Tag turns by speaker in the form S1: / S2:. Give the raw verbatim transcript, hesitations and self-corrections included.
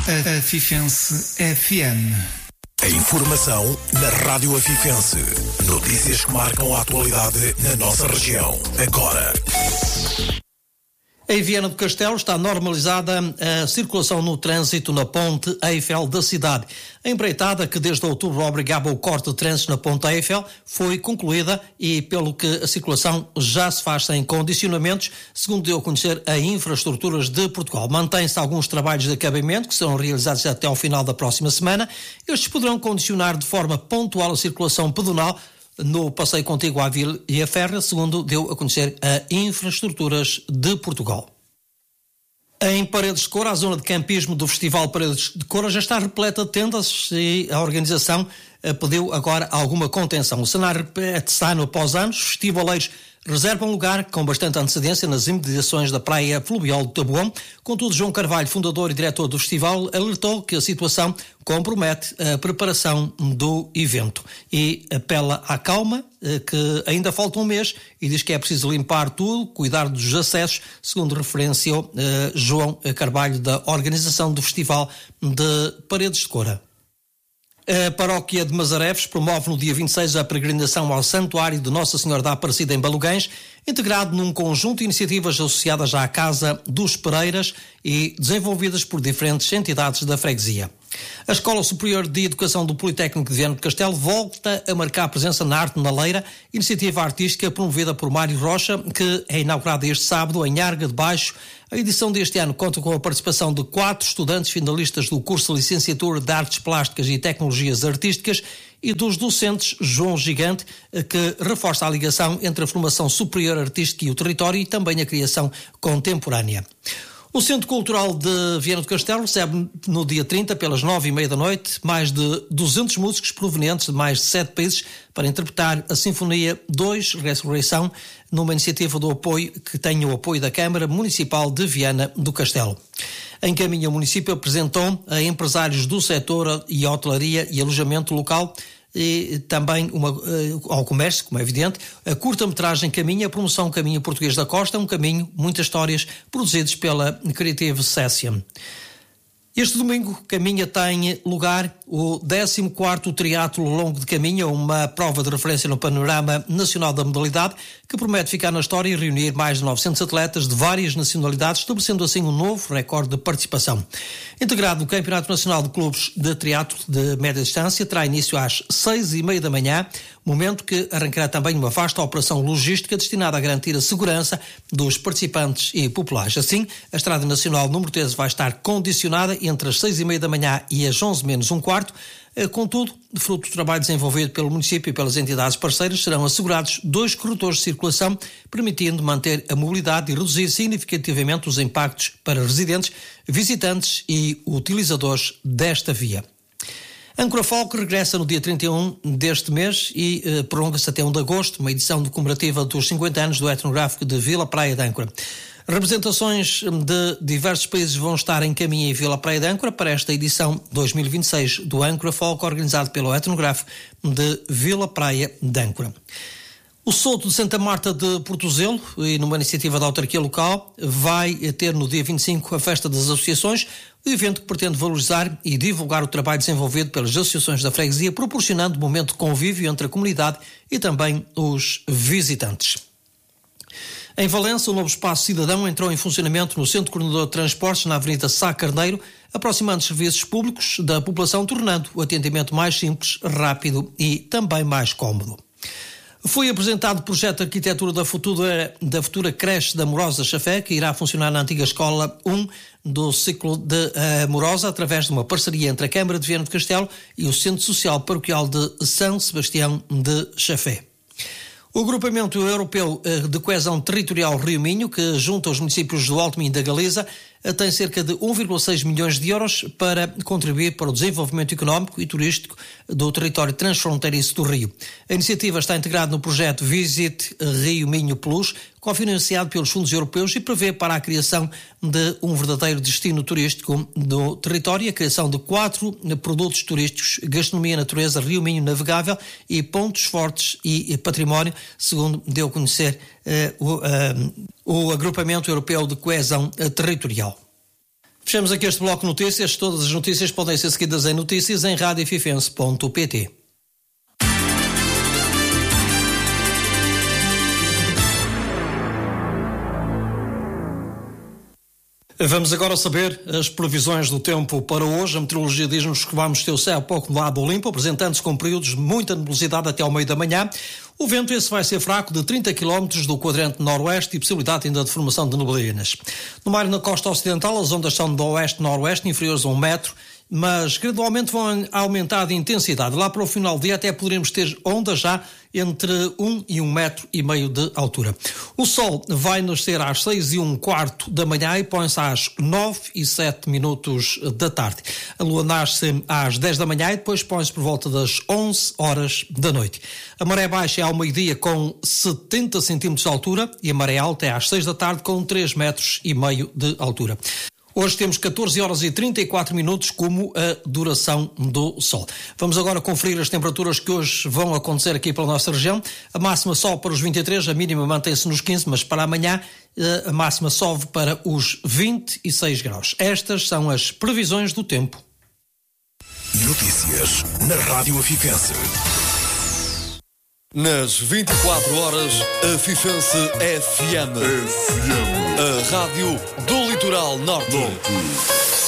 S1: A Afifense F M.
S2: A informação na Rádio Afifense. Notícias que marcam a atualidade na nossa região. Agora.
S3: Em Viana do Castelo está normalizada a circulação no trânsito na Ponte Eiffel da cidade. A empreitada, que desde outubro obrigava o corte de trânsito na Ponte Eiffel, foi concluída e, pelo que a circulação já se faz sem condicionamentos, segundo deu a conhecer a Infraestruturas de Portugal. Mantém-se alguns trabalhos de acabamento que serão realizados até ao final da próxima semana. Estes poderão condicionar de forma pontual a circulação pedonal no passeio contíguo à Vila e a Ferra, segundo deu a conhecer a Infraestruturas de Portugal. Em Paredes de Coura, a zona de campismo do Festival Paredes de Coura já está repleta de tendas e a organização pediu agora alguma contenção. O cenário repete-se ano após ano. Os festivaleiros reservam lugar com bastante antecedência nas imediações da praia fluvial de Taboão. Contudo, João Carvalho, fundador e diretor do festival, alertou que a situação compromete a preparação do evento e apela à calma, que ainda falta um mês, e diz que é preciso limpar tudo, cuidar dos acessos, segundo referenciou uh, João Carvalho, da organização do Festival de Paredes de Coura. A Paróquia de Mazareves promove no dia vinte e seis a peregrinação ao Santuário de Nossa Senhora da Aparecida em Balugães, integrado num conjunto de iniciativas associadas à Casa dos Pereiras e desenvolvidas por diferentes entidades da freguesia. A Escola Superior de Educação do Politécnico de Viana do Castelo volta a marcar presença na Arte na Leira, iniciativa artística promovida por Mário Rocha, que é inaugurada este sábado em Arga de Baixo. A edição deste ano conta com a participação de quatro estudantes finalistas do curso de Licenciatura de Artes Plásticas e Tecnologias Artísticas e dos docentes João Gigante, que reforça a ligação entre a formação superior artística e o território e também a criação contemporânea. O Centro Cultural de Viana do Castelo recebe no dia trinta, pelas nove e meia da noite, mais de duzentos músicos provenientes de mais de sete países para interpretar a Sinfonia dois Ressurreição, numa iniciativa do apoio que tem o apoio da Câmara Municipal de Viana do Castelo. Em caminho, o município apresentou a empresários do setor e hotelaria e alojamento local e também uma, uh, ao comércio, como é evidente, a curta-metragem Caminho, a promoção Caminho Português da Costa, um caminho, muitas histórias produzidas pela Creative Session. Este domingo, Caminha tem lugar o décimo quarto Triatlo Longo de Caminha, uma prova de referência no panorama nacional da modalidade, que promete ficar na história e reunir mais de novecentos atletas de várias nacionalidades, estabelecendo assim um novo recorde de participação. Integrado no Campeonato Nacional de Clubes de Triatlo de Média Distância, terá início às seis e meia da manhã, momento que arrancará também uma vasta operação logística destinada a garantir a segurança dos participantes e populares. Assim, a Estrada Nacional número treze vai estar condicionada entre as seis e meia da manhã e as onze menos um quarto. Contudo, fruto do trabalho desenvolvido pelo município e pelas entidades parceiras, serão assegurados dois corretores de circulação, permitindo manter a mobilidade e reduzir significativamente os impactos para residentes, visitantes e utilizadores desta via. Âncora Folk regressa no dia trinta e um deste mês e eh, prolonga-se até um de agosto, uma edição comemorativa dos cinquenta anos do etnográfico de Vila Praia de Âncora. Representações de diversos países vão estar em caminho em Vila Praia de Âncora para esta edição dois mil e vinte e seis do Âncora Folk, organizado pelo etnográfico de Vila Praia de Âncora. O Souto de Santa Marta de Portozelo, e numa iniciativa da autarquia local, vai ter no dia vinte e cinco a Festa das Associações, o evento que pretende valorizar e divulgar o trabalho desenvolvido pelas associações da freguesia, proporcionando um momento de convívio entre a comunidade e também os visitantes. Em Valença, o novo espaço cidadão entrou em funcionamento no Centro Coordenador de Transportes, na Avenida Sá Carneiro, aproximando os serviços públicos da população, tornando o atendimento mais simples, rápido e também mais cómodo. Foi apresentado o projeto de arquitetura da futura, da futura creche da Morosa Chafé, que irá funcionar na antiga Escola um do ciclo de Morosa, através de uma parceria entre a Câmara de Viana do Castelo e o Centro Social Paroquial de São Sebastião de Chafé. O Agrupamento Europeu de Coesão Territorial Rio Minho, que junta os municípios do Alto Minho e da Galiza, tem cerca de um vírgula seis milhões de euros para contribuir para o desenvolvimento económico e turístico do território transfronteiriço do Rio. A iniciativa está integrada no projeto Visit Rio Minho Plus, cofinanciado pelos fundos europeus, e prevê para a criação de um verdadeiro destino turístico do território, a criação de quatro produtos turísticos: gastronomia, natureza, Rio Minho navegável e pontos fortes e património, segundo deu a conhecer uh, o, uh, o Agrupamento Europeu de Coesão Territorial. Fechamos aqui este bloco de notícias. Todas as notícias podem ser seguidas em notícias em rádio fifense ponto pt. Vamos agora saber as previsões do tempo para hoje. A meteorologia diz-nos que vamos ter o céu pouco nublado ou limpo, apresentando-se com períodos de muita nebulosidade até ao meio da manhã. O vento esse vai ser fraco, de trinta quilómetros do quadrante noroeste, e possibilidade ainda de formação de neblinas. No mar e na costa ocidental, as ondas são do oeste-noroeste, inferiores a um metro, mas gradualmente vão aumentar de intensidade. Lá para o final do dia até poderemos ter ondas já entre um e um metro e meio de altura. O sol vai nascer às seis e um quarto da manhã e põe-se às nove e sete minutos da tarde. A lua nasce às dez da manhã e depois põe-se por volta das onze horas da noite. A maré baixa é ao meio-dia com setenta centímetros de altura e a maré alta é às seis da tarde com três metros e meio de altura. Hoje temos catorze horas e trinta e quatro minutos como a duração do sol. Vamos agora conferir as temperaturas que hoje vão acontecer aqui pela nossa região. A máxima sobe para os vinte e três, a mínima mantém-se nos quinze, mas para amanhã a máxima sobe para os vinte e seis graus. Estas são as previsões do tempo.
S2: Notícias na Rádio Afifense.
S4: Nas vinte e quatro horas, a Fifense F M. F M. A rádio do Litoral Norte. Norte.